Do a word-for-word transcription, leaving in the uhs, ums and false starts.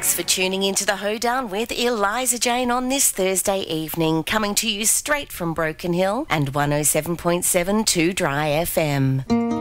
Thanks for tuning into the Hoedown with Eliza Jane on this Thursday evening, coming to you straight from Broken Hill and one oh seven point seven Two Dry F M.